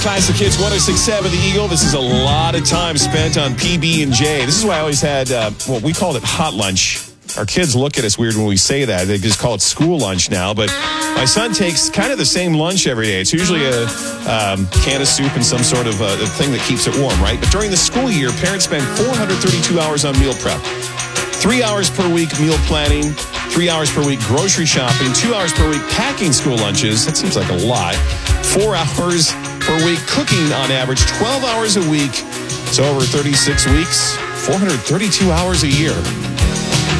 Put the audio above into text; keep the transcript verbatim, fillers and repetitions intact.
Classic Hits one oh six point seven The Eagle. This is a lot of time spent on P B and J. This is why I always had, uh, well, we called it hot lunch. Our kids look at us weird when we say that. They just call it school lunch now. But my son takes kind of the same lunch every day. It's usually a um, can of soup and some sort of uh, a thing that keeps it warm, right? But during the school year, parents spend four hundred thirty-two hours on meal prep. Three hours per week meal planning, three hours per week grocery shopping, two hours per week packing school lunches. That seems like a lot. Four hours per week cooking on average, twelve hours a week. So over thirty-six weeks, four hundred thirty-two hours a year.